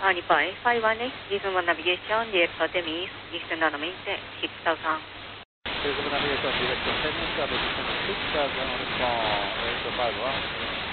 Nippon 851, reasonable navigation, director Demis, Eastern maintain 6000. Reasonable navigation, director Demis, position 6000 on 851.